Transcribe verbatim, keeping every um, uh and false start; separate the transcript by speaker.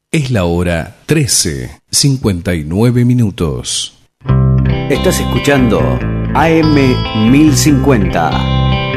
Speaker 1: Es la hora trece, cincuenta y nueve minutos.
Speaker 2: Estás escuchando A M mil cincuenta.